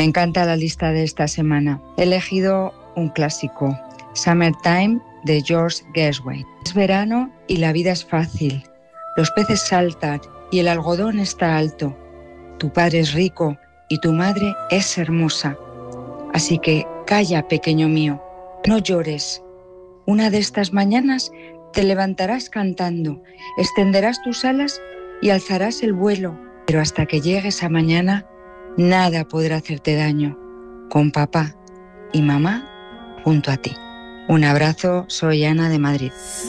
Me encanta la lista de esta semana. He elegido un clásico, Summertime de George Gershwin. Es verano y la vida es fácil. Los peces saltan y el algodón está alto. Tu padre es rico y tu madre es hermosa. Así que calla, pequeño mío, no llores. Una de estas mañanas te levantarás cantando, extenderás tus alas y alzarás el vuelo, pero hasta que llegue esa mañana, nada podrá hacerte daño, con papá y mamá junto a ti. Un abrazo, soy Ana de Madrid.